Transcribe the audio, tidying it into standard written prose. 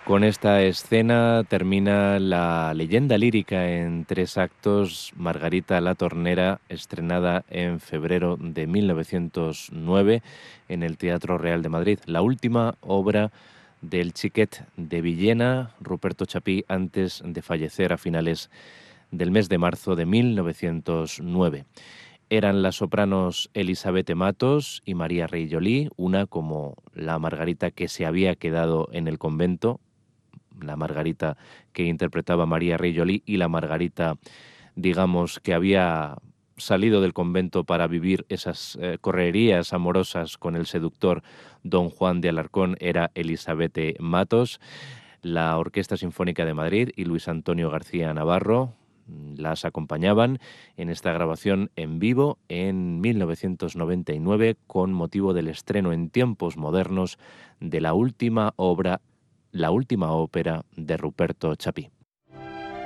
Con esta escena termina la leyenda lírica en 3 actos, Margarita la Tornera, estrenada en febrero de 1909 en el Teatro Real de Madrid, la última obra del Xiquet de Villena, Ruperto Chapí, antes de fallecer a finales del mes de marzo de 1909. Eran las sopranos Elisabeth Matos y María Reillolí, una como la Margarita que se había quedado en el convento, la Margarita que interpretaba María Reillolí, y la Margarita, digamos, que había salido del convento para vivir esas correrías amorosas con el seductor don Juan de Alarcón, era Elisabeth Matos. La Orquesta Sinfónica de Madrid y Luis Antonio García Navarro las acompañaban en esta grabación en vivo en 1999 con motivo del estreno en tiempos modernos de la última ópera de Ruperto Chapí.